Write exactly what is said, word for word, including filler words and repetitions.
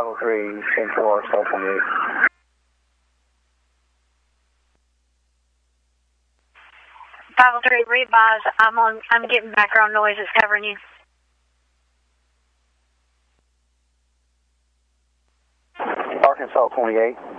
five oh three, ten four, Arkansas twenty-eight. five oh three, re-advise. I'm on. I'm getting background noise that's covering you. Arkansas twenty-eight.